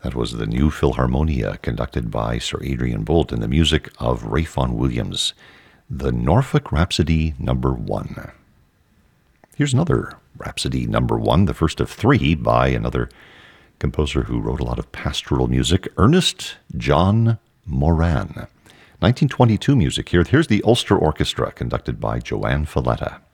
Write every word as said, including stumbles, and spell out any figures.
That was the New Philharmonia, conducted by Sir Adrian Boult, and the music of Ray Vaughan Williams. The Norfolk Rhapsody Number One. Here's another Rhapsody Number One, the first of three by another composer who wrote a lot of pastoral music, Ernest John Moran. nineteen twenty-two music here. Here's the Ulster Orchestra, conducted by Joanne Falletta.